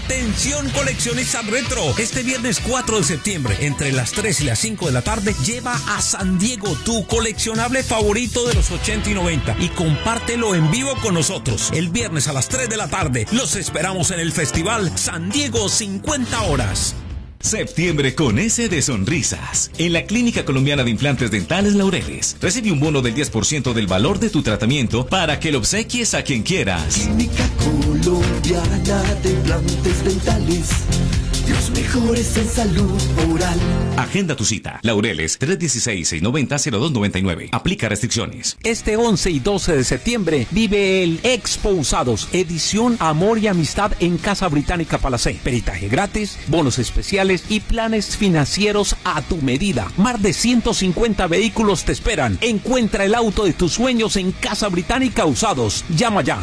Atención coleccionistas retro, este viernes 4 de septiembre, entre las 3 y las 5 de la tarde, lleva a San Diego tu coleccionable favorito de los 80 y 90 y compártelo en vivo con nosotros. El viernes a las 3 de la tarde, los esperamos en el Festival San Diego 50 Horas. Septiembre con S de sonrisas. En la Clínica Colombiana de Implantes Dentales Laureles, recibe un bono del 10% del valor de tu tratamiento para que lo obsequies a quien quieras. Clínica Colombiana de Implantes Dentales, los mejores en salud oral. Agenda tu cita. Laureles 316-690-0299. Aplica restricciones. Este 11 y 12 de septiembre vive el Expo Usados, edición Amor y Amistad en Casa Británica Palacé. Peritaje gratis, bonos especiales y planes financieros a tu medida. Más de 150 vehículos te esperan. Encuentra el auto de tus sueños en Casa Británica Usados. Llama ya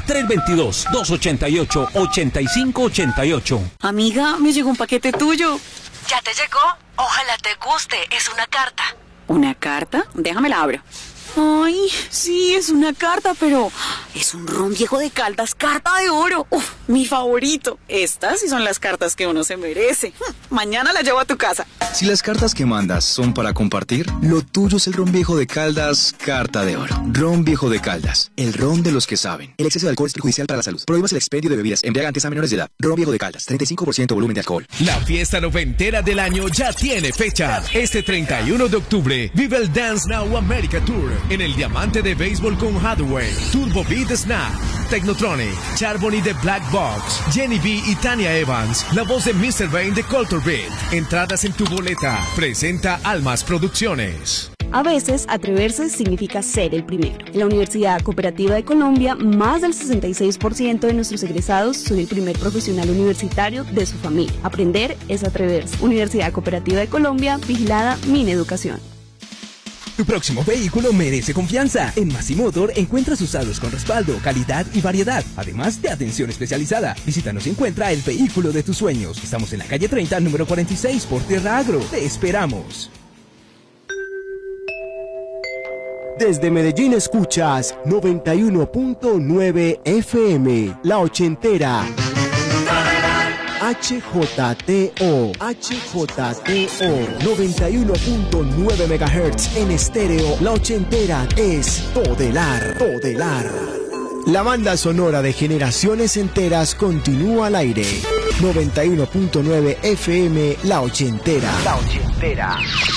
322-288-8588. Amiga, me llegó un paquete tuyo. ¿Ya te llegó? Ojalá te guste. Es una carta. ¿Una carta? Déjame la abro. Ay, sí, es una carta, pero es un ron viejo de Caldas, carta de oro. Uf, mi favorito. Estas sí son las cartas que uno se merece. Mañana la llevo a tu casa. Si las cartas que mandas son para compartir, lo tuyo es el ron viejo de Caldas, carta de oro. Ron viejo de Caldas, el ron de los que saben. El exceso de alcohol es perjudicial para la salud. Prohíbas el expendio de bebidas embriagantes a menores de edad. Ron viejo de Caldas, 35% volumen de alcohol. La fiesta noventera del año ya tiene fecha. Este 31 de octubre, vive el Dance Now America Tour en el Diamante de Béisbol con Hathaway, Turbo Beat Snap, Technotronic, Charbonny de Black Box, Jenny B y Tania Evans, la voz de Mr. Bane de Culture Beat. Entradas en tu boleta. Presenta Almas Producciones. A veces, atreverse significa ser el primero. En la Universidad Cooperativa de Colombia, más del 66% de nuestros egresados son el primer profesional universitario de su familia. Aprender es atreverse. Universidad Cooperativa de Colombia, vigilada Mineducación. Tu próximo vehículo merece confianza. En Massimotor encuentras usados con respaldo, calidad y variedad, además de atención especializada. Visítanos y encuentra el vehículo de tus sueños. Estamos en la calle 30, número 46, por Tierra Agro. Te esperamos. Desde Medellín escuchas 91.9 FM, La Ochentera. HJTO 91.9 MHz en estéreo. La Ochentera es Todelar. La banda sonora de generaciones enteras continúa al aire. 91.9 FM, La Ochentera.